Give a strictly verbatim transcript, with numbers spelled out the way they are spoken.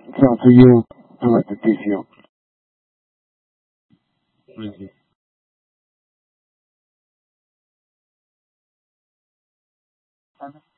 Ciao to you. Have a good day. Thank you.